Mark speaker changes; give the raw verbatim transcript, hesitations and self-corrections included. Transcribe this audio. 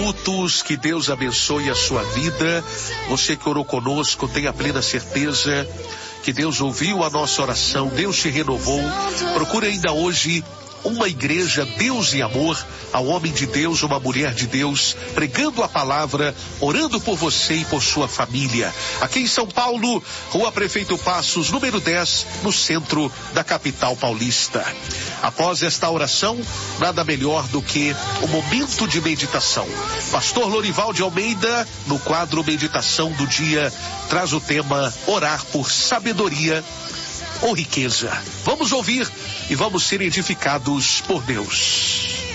Speaker 1: minutos. Que Deus abençoe a sua vida. Você que orou conosco, tenha plena certeza que Deus ouviu a nossa oração, Deus te renovou. Procure ainda hoje uma igreja, Deus e Amor, a um homem de Deus, uma mulher de Deus, pregando a palavra, orando por você e por sua família. Aqui em São Paulo, Rua Prefeito Passos, número dez, no centro da capital paulista. Após esta oração, nada melhor do que o momento de meditação. Pastor Lorival de Almeida, no quadro Meditação do Dia, traz o tema Orar por Sabedoria ou Riqueza. Vamos ouvir e vamos ser edificados por Deus.